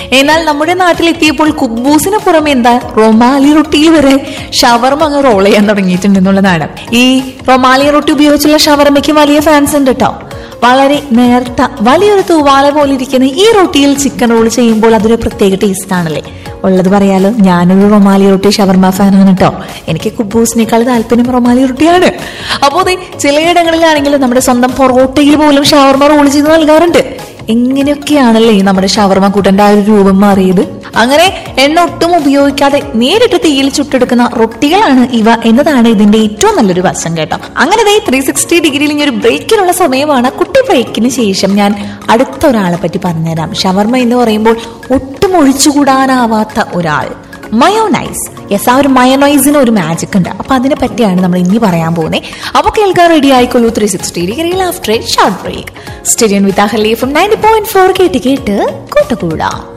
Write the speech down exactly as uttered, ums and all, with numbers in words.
എന്നാൽ നമ്മുടെ നാട്ടിലെത്തിയപ്പോൾ കുബൂസിന് പുറമെ എന്താ റൊമാലി റൊട്ടിയിൽ വരെ ഷവർമ അങ്ങ് റോൾ ചെയ്യാൻ തുടങ്ങിയിട്ടുണ്ടെന്നുള്ളതാണ്. ഈ റൊമാലി റൊട്ടി ഉപയോഗിച്ചുള്ള ഷവർമയ്ക്ക് വലിയ ഫാൻസ് ഉണ്ട് കേട്ടോ. വളരെ നേർത്ത വലിയൊരു തൂവാല പോലെ ഇരിക്കുന്ന ഈ റൊട്ടിയിൽ ചിക്കൻ റോൾ ചെയ്യുമ്പോൾ അതൊരു പ്രത്യേക ടേസ്റ്റ് ആണല്ലേ. ഉള്ളത് പറയാലോ, ഞാനൊരു റൊമാലി റൊട്ടി ഷവർമ ഫാനാണ് കേട്ടോ. എനിക്ക് കുബൂസിനേക്കാൾ താല്പര്യം റൊമാലി റൊട്ടിയാണ്. അപ്പോൾ അതെ, ചിലയിടങ്ങളിലാണെങ്കിലും നമ്മുടെ സ്വന്തം പൊറോട്ടയിൽ പോലും ഷവർമ റോൾ ചെയ്ത് നൽകാറുണ്ട്. എങ്ങനെയൊക്കെയാണല്ലേ നമ്മുടെ ഷവർമ കൂട്ടന്റെ ആ ഒരു രൂപം മാറിയത്. അങ്ങനെ എണ്ണ ഒട്ടും ഉപയോഗിക്കാതെ നേരിട്ട് തീയിൽ ചുട്ടെടുക്കുന്ന റൊട്ടികളാണ് ഇവ എന്നതാണ് ഇതിന്റെ ഏറ്റവും നല്ലൊരു വശം കേട്ടോ. അങ്ങനെ ത്രീ സിക്സ്റ്റി ഡിഗ്രിയിൽ ഇനി ഒരു ബ്രേക്കിനുള്ള സമയമാണ്. കുട്ടി ബ്രേക്കിന് ശേഷം ഞാൻ അടുത്ത ഒരാളെ പറ്റി പറഞ്ഞുതരാം. ഷവർമ എന്ന് പറയുമ്പോൾ ഒട്ടും ഒഴിച്ചുകൂടാനാവാത്ത ഒരാൾ, മയോനൈസ്. യെസ്, ആ ഒരു മയോനൈസിന് ഒരു മാജിക് ഉണ്ട്. അപ്പൊ അതിനെ പറ്റിയാണ് നമ്മൾ ഇനി പറയാൻ പോകുന്നത്. അപ്പൊ കേൾക്കാൻ റെഡി ആയിക്കൊള്ളൂ ത്രീ സിക്സ്റ്റി ഡിഗ്രിയിൽ after A short break. Stadium with അഹലി from ninety point four കേട്ട് കേട്ട് കൂട്ടുകൂടാം.